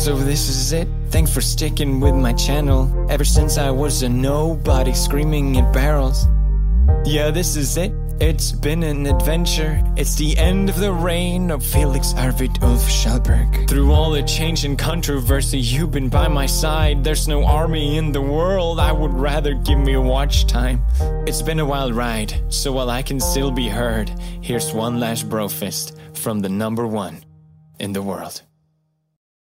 So this is it. Thanks for sticking with my channel. Ever since I was a nobody screaming at barrels. Yeah, this is it. It's been an adventure. It's the end of the reign of Felix Arvid Ulf Schallberg. Through all the change and controversy, you've been by my side. There's no army in the world. I would rather give me a watch time. It's been a wild ride, so while I can still be heard, here's one last brofist from the #1 in the world.